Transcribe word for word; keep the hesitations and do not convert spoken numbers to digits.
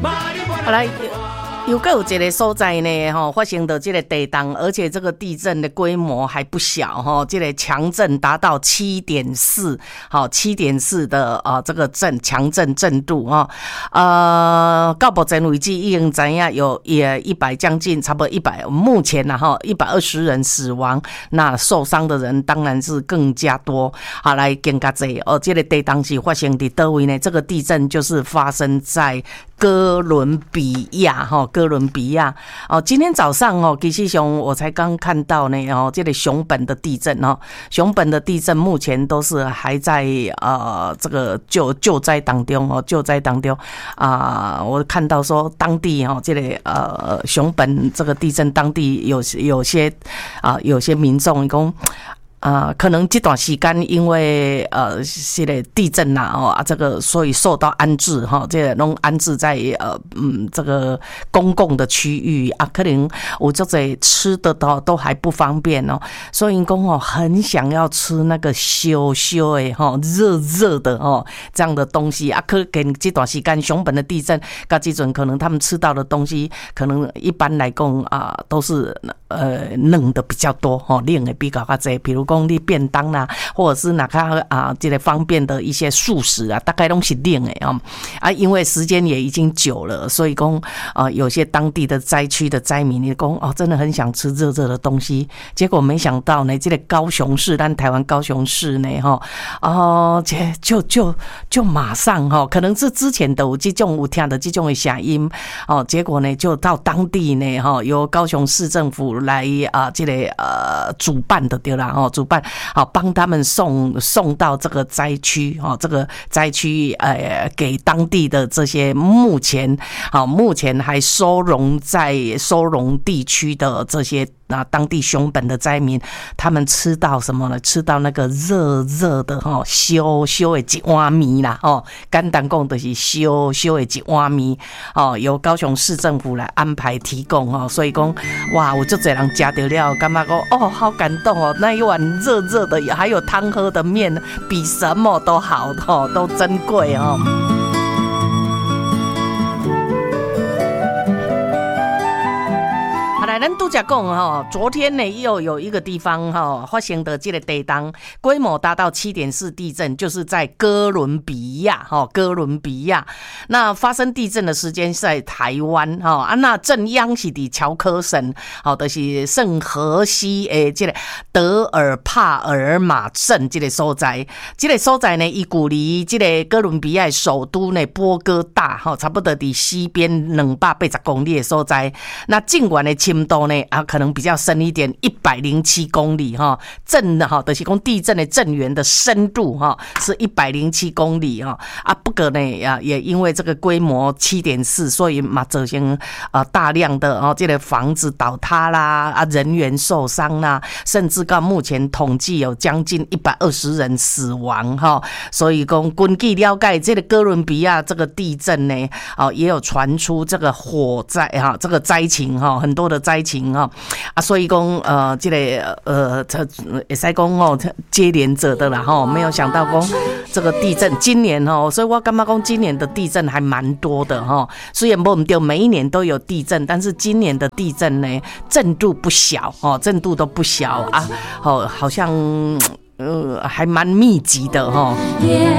好来。又有一个所在呢，吼发生的这个地震，而且这个地震的规模还不小，吼，这个强震达到七点四，好，七点四的啊、呃、这个震强震震度哈，呃，到目前为止已经知影有也一百将近差不多一百，目前呢哈一百二十人死亡，那受伤的人当然是更加多。好，来更加多哦，这个地震是发生在哪位呢？这个地震就是发生在哥伦比亚哈。哥伦比亚哦，今天早上哦，其实上我才刚看到呢哦，这个熊本的地震哦，熊本的地震目前都是还在呃这个救救灾当中哦，救灾当中啊、呃，我看到说当地哦，这个呃熊本这个地震当地有有些啊、呃、有些民众讲。啊、呃，可能这段时间因为呃，这个地震呐、啊，哦啊，这个所以受到安置哈、哦，这个拢安置在呃嗯这个公共的区域啊，可能我这在吃的都都还不方便哦，所以讲哦，很想要吃那个烧烧的哈，热热的哦这样的东西啊，可能这段时间熊本的地震，到这阵可能他们吃到的东西，可能一般来讲啊、呃、都是呃冷的比较多哈，冷的比较较多，比如讲。你便当啦、啊，或者是哪个啊，这个方便的一些素食啊，大概都是冷的啊啊，因为时间也已经久了，所以讲啊，有些当地的灾区的灾民，你讲哦，真的很想吃热热的东西，结果没想到呢，这个高雄市，但台湾高雄市呢，哈哦，就就就马上哈，可能是之前的有这种有听的这种的声音哦，结果呢，就到当地呢，哈，由高雄市政府来啊，这个呃主办的对啦，哈。主办好帮他们送送到这个灾区哦，这个灾区呃给当地的这些目前好目前还收容在收容地区的这些啊当地熊本的灾民，他们吃到什么呢？吃到那个热热的哈烧烧的一碗面啦哦，简单讲就是烧烧的一碗面哦，由高雄市政府来安排提供哦，所以讲哇，我就这人吃到了，感觉讲哦好感动哦，那一碗热热的还有汤喝的面，比什么都好哦，都珍贵哦。好来，咱拄则讲哈，昨天呢又有一个地方哈发生的这个地震，规模达到七点四地震，就是在哥伦比亚哈，哥伦比亚。那发生地震的时间是在台湾哈啊，那震央是伫乔科省，好的、就是圣荷西诶，这个德尔帕尔马镇这个所在，这个所在呢，伊距离这个哥伦比亚首都呢波哥大哈，差不多伫西边两百八十公里的所在。那尽管呢深度呢啊，可能比较深一点，一百零七公里哈，震的哈，就是讲地震的震源的深度哈是一百零七公里哈啊，不过呢啊，也因为这个规模七点四，所以嘛造成啊大量的哦这个房子倒塌啦啊，人员受伤啦，甚至到目前统计有将近一百二十人死亡哈，所以讲根据了解，这个哥伦比亚这个地震呢，哦也有传出这个火灾哈，这个灾情哈，很多的灾情哈啊，所以讲呃这个呃这会使讲哦接连者的啦哈，没有想到讲这个地震今年哦，所以我感觉讲今年的地震还蛮多的哈，虽然不对，每一年都有地震，但是今年的地震呢震度不小哦，震度都不小啊，哦好像呃还蛮密集的哈。